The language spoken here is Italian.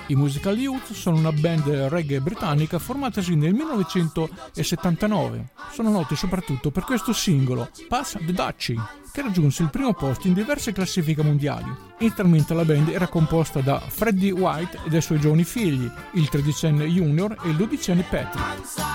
I Musical Youth sono una band reggae britannica formatasi nel 1979. Sono noti soprattutto per questo singolo, Pass the Dutchie, che raggiunse il primo posto in diverse classifiche mondiali. Inizialmente la band era composta da Freddie White e dai suoi giovani figli, il 13enne Junior e il 12enne Patrick.